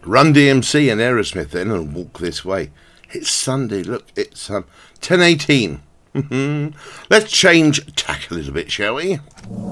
Run DMC and Aerosmith then, and Walk This Way. It's Sunday, look, it's 10:18. Let's change tack a little bit, shall we?